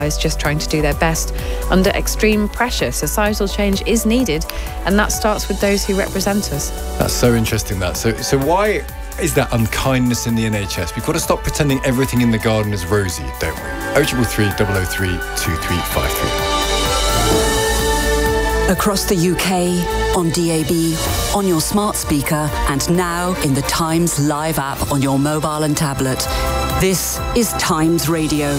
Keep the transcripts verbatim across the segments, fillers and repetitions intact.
is just trying to do their best under extreme pressure. Societal change is needed, and that starts with those who represent us. That's so interesting, that. So, so why is that unkindness in the N H S? We've got to stop pretending everything in the garden is rosy, don't we? oh triple three, double oh three, two three five three. Across the U K, on D A B, on your smart speaker, and now in the Times Live app on your mobile and tablet. This is Times Radio.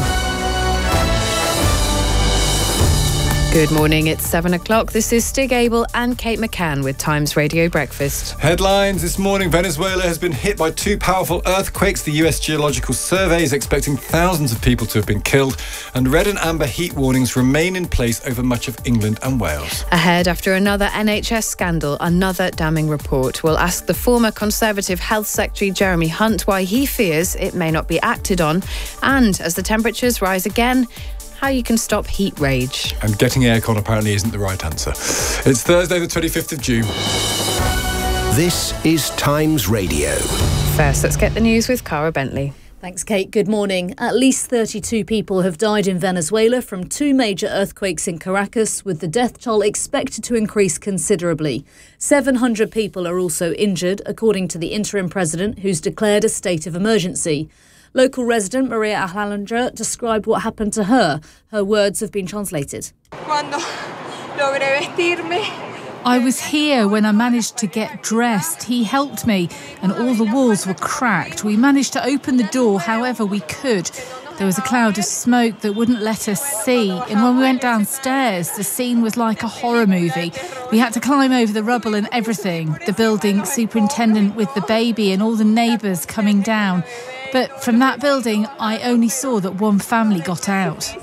Good morning, it's seven o'clock. This is Stig Abel and Kate McCann with Times Radio Breakfast. Headlines this morning. Venezuela has been hit by two powerful earthquakes. The U S Geological Survey is expecting thousands of people to have been killed, and red and amber heat warnings remain in place over much of England and Wales. Ahead, after another N H S scandal, another damning report. We'll ask the former Conservative Health Secretary Jeremy Hunt why he fears it may not be acted on, and as the temperatures rise again, how you can stop heat rage. And getting aircon apparently isn't the right answer. It's Thursday the twenty-fifth of June. This is Times Radio. First, let's get the news with Cara Bentley. Thanks, Kate. Good morning. At least thirty-two people have died in Venezuela from two major earthquakes in Caracas, with the death toll expected to increase considerably. seven hundred people are also injured, according to the interim president, who's declared a state of emergency. Local resident Maria Alejandra described what happened to her. Her words have been translated. I was here when I managed to get dressed. He helped me and all the walls were cracked. We managed to open the door however we could. There was a cloud of smoke that wouldn't let us see. And when we went downstairs, the scene was like a horror movie. We had to climb over the rubble and everything. The building superintendent with the baby and all the neighbours coming down. But from that building, I only saw that one family got out.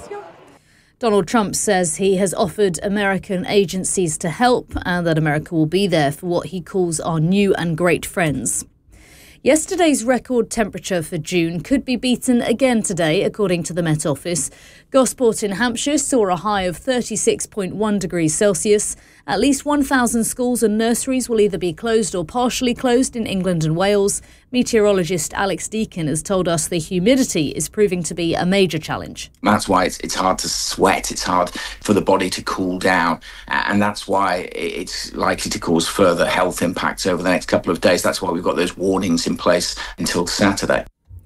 Donald Trump says he has offered American agencies to help and that America will be there for what he calls our new and great friends. Yesterday's record temperature for June could be beaten again today, according to the Met Office. Gosport in Hampshire saw a high of thirty-six point one degrees Celsius. At least one thousand schools and nurseries will either be closed or partially closed in England and Wales. Meteorologist Alex Deakin has told us the humidity is proving to be a major challenge. That's why it's, it's hard to sweat, it's hard for the body to cool down, and that's why it's likely to cause further health impacts over the next couple of days. That's why we've got those warnings in place until Saturday.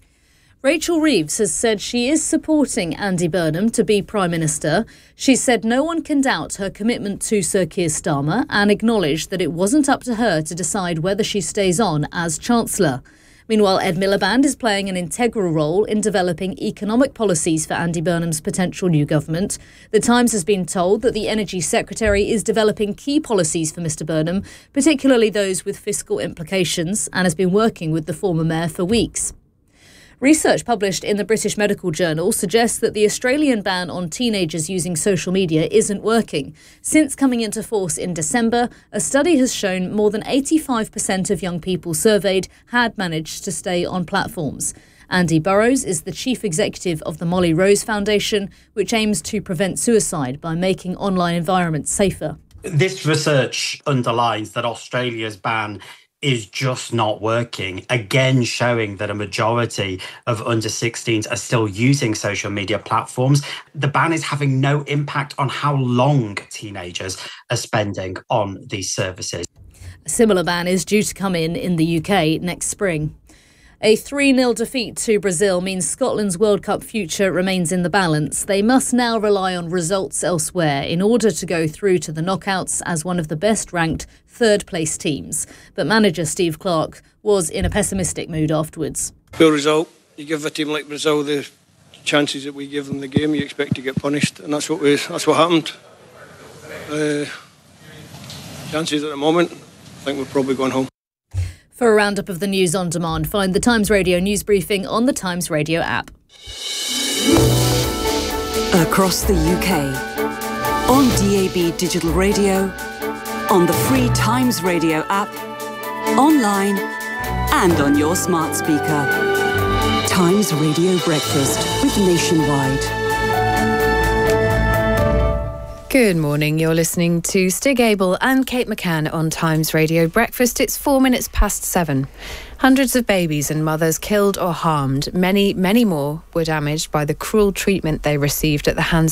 Rachel Reeves has said she is supporting Andy Burnham to be Prime Minister. She said no one can doubt her commitment to Sir Keir Starmer and acknowledged that it wasn't up to her to decide whether she stays on as Chancellor. Meanwhile, Ed Miliband is playing an integral role in developing economic policies for Andy Burnham's potential new government. The Times has been told that the Energy Secretary is developing key policies for Mr Burnham, particularly those with fiscal implications, and has been working with the former mayor for weeks. Research published in the British Medical Journal suggests that the Australian ban on teenagers using social media isn't working. Since coming into force in December, a study has shown more than eighty-five percent of young people surveyed had managed to stay on platforms. Andy Burrows is the chief executive of the Molly Rose Foundation, which aims to prevent suicide by making online environments safer. This research underlines that Australia's ban is just not working, again showing that a majority of under sixteens are still using social media platforms. The ban is having no impact on how long teenagers are spending on these services. A similar ban is due to come in in the U K next spring. A three nil defeat to Brazil means Scotland's World Cup future remains in the balance. They must now rely on results elsewhere in order to go through to the knockouts as one of the best-ranked third-place teams. But manager Steve Clarke was in a pessimistic mood afterwards. Poor result. You give a team like Brazil the chances that we give them the game, you expect to get punished, and that's what we, that's what happened. Uh, chances at the moment, I think we're probably going home. For a roundup of the news on demand, find the Times Radio news briefing on the Times Radio app. Across the U K, on D A B Digital Radio, on the free Times Radio app, online and on your smart speaker. Times Radio Breakfast with Nationwide. Good morning. You're listening to Stig Abel and Kate McCann on Times Radio Breakfast. It's four minutes past seven. Hundreds of babies and mothers killed or harmed. Many, many more were damaged by the cruel treatment they received at the hands